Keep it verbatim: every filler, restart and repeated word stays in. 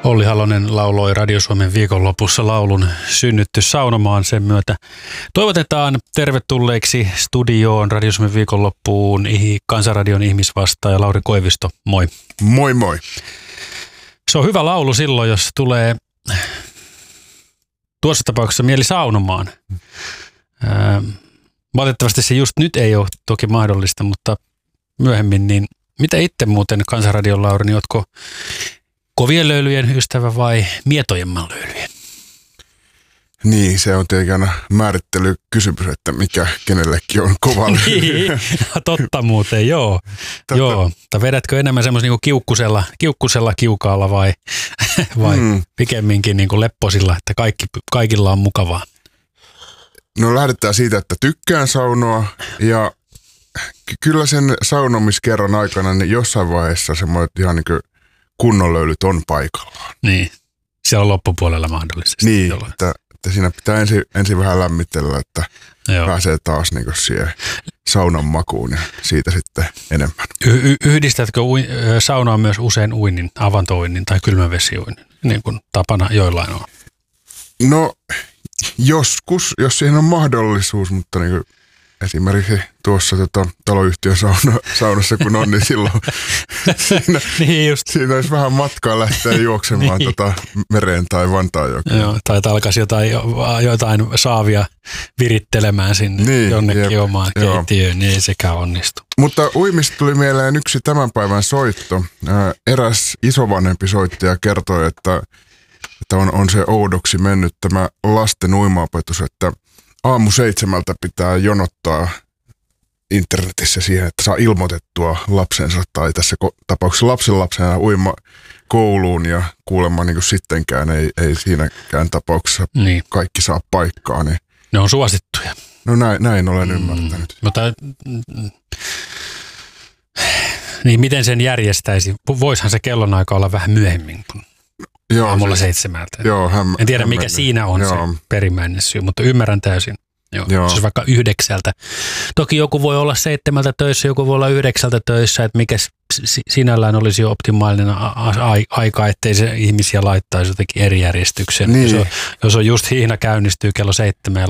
Olli Halonen lauloi Radio Suomen viikonlopussa laulun Synnytty saunomaan. Sen myötä toivotetaan tervetulleeksi studioon Radio Suomen viikonloppuun Kansanradion ihmisvastaaja Lauri Koivisto. Moi. Moi moi. Se on hyvä laulu silloin, jos tulee tuossa tapauksessa mieli saunomaan. Ää, valitettavasti se just nyt ei ole toki mahdollista, mutta myöhemmin, niin mitä itse muuten Kansanradion Lauri, niin ootko kovien löylyjen ystävä vai mietojen löylyjen? Niin, se on tietenkin aina määrittelykysymys, että mikä kenellekin on kova löyly. Niin, totta muuten, joo. Totta. Joo. Tai vedätkö enemmän semmoisen niin kiukkusella, kiukkusella kiukaalla vai, vai mm. pikemminkin niin kuin lepposilla, että kaikki, kaikilla on mukavaa? No lähdetään siitä, että tykkään saunoa ja kyllä sen saunomiskerran aikana niin jossain vaiheessa semmoiset ihan niin kuin kunnon löylyt on paikallaan. Niin, se on loppupuolella mahdollisesti. Niin, että, että siinä pitää ensin, ensin vähän lämmitellä, että Joo. pääsee taas niin kuin siihen saunan makuun ja siitä sitten enemmän. Y- y- yhdistätkö ui- saunaa myös usein uinnin, avantouinnin tai kylmävesiuinnin, niin kuin tapana joillain on? No joskus, jos siihen on mahdollisuus, mutta niin kuin esimerkiksi tuossa tota, taloyhtiön sauna, saunassa kun on, niin silloin siinä, niin just. siinä olisi vähän matkaa lähteä juoksemaan niin. tota, mereen tai Vantaanjokeen. Joo, tai alkaisi jotain, jotain saavia virittelemään sinne niin, jonnekin jep, omaan keittiöön, niin ei sekään onnistu. Mutta uimista tuli mieleen yksi tämän päivän soitto. Eräs isovanhempi soittaja kertoi, että, että on, on se oudoksi mennyt tämä lasten uimaopetus, että aamu seitsemältä pitää jonottaa internetissä siihen, että saa ilmoitettua lapsensa tai tässä tapauksessa lapsen lapsena uima kouluun ja kuulemma niin kuin sittenkään ei, ei siinäkään tapauksessa niin. kaikki saa paikkaa. Niin. Ne on suosittuja. No näin, näin olen mm, ymmärtänyt. Mutta niin miten sen järjestäisi? Voisihan se kellonaika olla vähän myöhemmin kuin Joo, aamulla siis, seitsemältä. Joo, häm, en tiedä, hämmennyt. mikä siinä on Joo. se perimmäinen syy, mutta ymmärrän täysin. Joo. Joo. Siis vaikka yhdeksältä. Toki joku voi olla seitsemältä töissä, joku voi olla yhdeksältä töissä, että mikä sinällään olisi jo optimaalinen a- a- aika, ettei se ihmisiä laittaisi jotenkin eri järjestykseen. Niin. Jos, on, jos on just hiihna käynnistyy kello seitsemän ja